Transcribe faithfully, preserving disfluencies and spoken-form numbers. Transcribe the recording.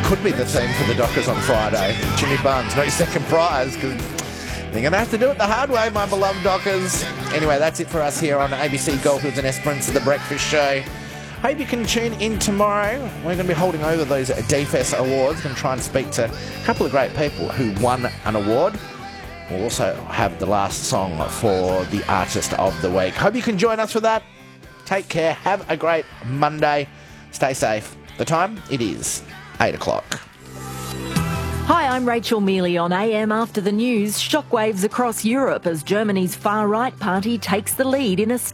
could be the theme for the Dockers on Friday. Jimmy Buns, no second prize, because they're going to have to do it the hard way, my beloved Dockers. Anyway, that's it for us here on A B C Goldfields and Esperance, The Breakfast Show. Hope you can tune in tomorrow. We're going to be holding over those D F E S awards. Going to try and speak to a couple of great people who won an award. We'll also have the last song for the Artist of the Week. Hope you can join us for that. Take care. Have a great Monday. Stay safe. The time? It is eight o'clock. Hi, I'm Rachel Mealy on A M After the News. Shockwaves across Europe as Germany's far-right party takes the lead in a